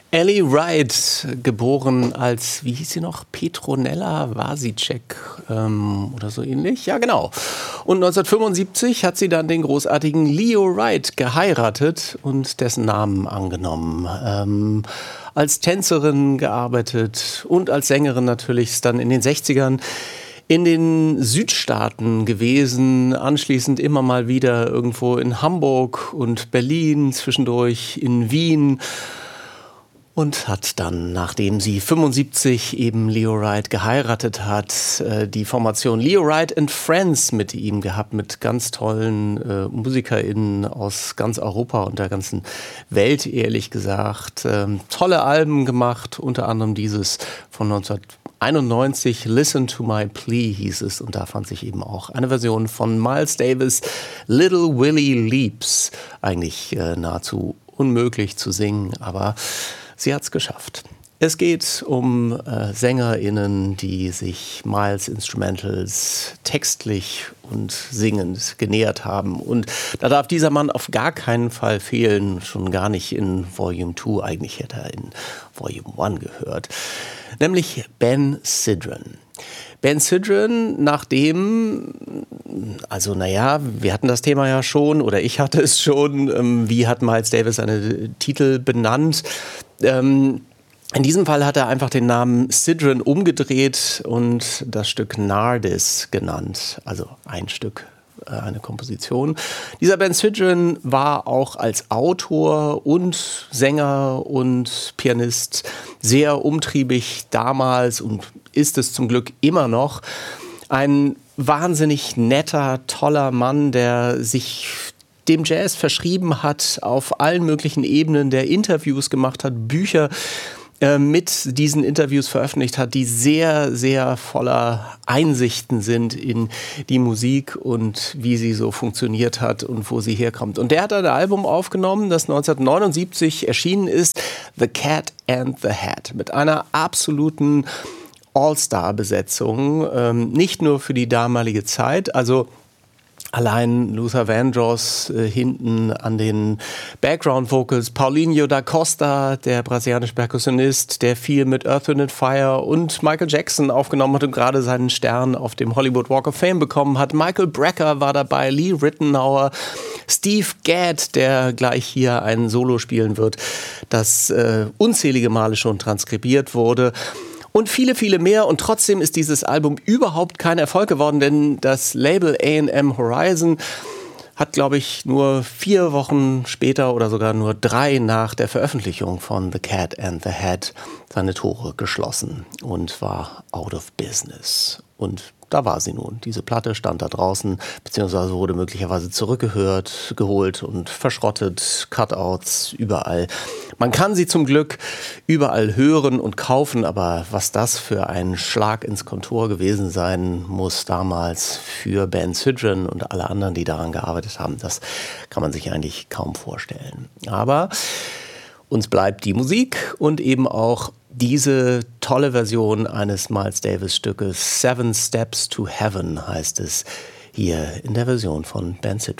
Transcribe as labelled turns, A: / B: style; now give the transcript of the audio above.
A: Ellie Wright, geboren als, wie hieß sie noch, Petronella Vasicek oder so ähnlich. Ja, genau. Und 1975 hat sie dann den großartigen Leo Wright geheiratet und dessen Namen angenommen. Als Tänzerin gearbeitet und als Sängerin natürlich ist dann in den 60ern in den Südstaaten gewesen, anschließend immer mal wieder irgendwo in Hamburg und Berlin, zwischendurch in Wien. Und hat dann, nachdem sie 75 eben Leo Wright geheiratet hat, die Formation Leo Wright and Friends mit ihm gehabt, mit ganz tollen MusikerInnen aus ganz Europa und der ganzen Welt, ehrlich gesagt. Tolle Alben gemacht, unter anderem dieses von 1991, Listen to My Plea hieß es. Und da fand sich eben auch eine Version von Miles Davis, Little Willie Leaps. Eigentlich nahezu unmöglich zu singen, aber sie hat es geschafft. Es geht um SängerInnen, die sich Miles Instrumentals textlich und singend genähert haben. Und da darf dieser Mann auf gar keinen Fall fehlen, schon gar nicht in Volume 2, eigentlich hätte er in Volume 1 gehört. Nämlich Ben Sidran. Ben Sidran, nachdem, also naja, wir hatten das Thema ja schon, oder ich hatte es schon, wie hat Miles Davis seine Titel benannt? In diesem Fall hat er einfach den Namen Sidran umgedreht und das Stück Nardis genannt, also ein Stück, eine Komposition. Dieser Ben Sidran war auch als Autor und Sänger und Pianist sehr umtriebig damals und ist es zum Glück immer noch. Ein wahnsinnig netter, toller Mann, der sich dem Jazz verschrieben hat auf allen möglichen Ebenen, der Interviews gemacht hat, Bücher mit diesen Interviews veröffentlicht hat, die sehr, sehr voller Einsichten sind in die Musik und wie sie so funktioniert hat und wo sie herkommt. Und der hat ein Album aufgenommen, das 1979 erschienen ist, The Cat and the Hat, mit einer absoluten All-Star-Besetzung, nicht nur für die damalige Zeit, also allein Luther Vandross hinten an den Background Vocals, Paulinho da Costa, der brasilianische Perkussionist, der viel mit Earth, Wind & Fire und Michael Jackson aufgenommen hat und gerade seinen Stern auf dem Hollywood Walk of Fame bekommen hat. Michael Brecker war dabei, Lee Rittenauer, Steve Gadd, der gleich hier ein Solo spielen wird, das unzählige Male schon transkribiert wurde. Und viele, viele mehr. Und trotzdem ist dieses Album überhaupt kein Erfolg geworden, denn das Label A&M Horizon hat, glaube ich, nur 4 Wochen später oder sogar nur 3 nach der Veröffentlichung von The Cat and the Hat seine Tore geschlossen und war out of business. Und da war sie nun. Diese Platte stand da draußen, beziehungsweise wurde möglicherweise geholt und verschrottet, Cutouts überall. Man kann sie zum Glück überall hören und kaufen, aber was das für ein Schlag ins Kontor gewesen sein muss damals für Ben Sidran und alle anderen, die daran gearbeitet haben, das kann man sich eigentlich kaum vorstellen. Aber uns bleibt die Musik und eben auch diese tolle Version eines Miles Davis Stückes, 7 Steps to Heaven heißt es, hier in der Version von Ben Sidran.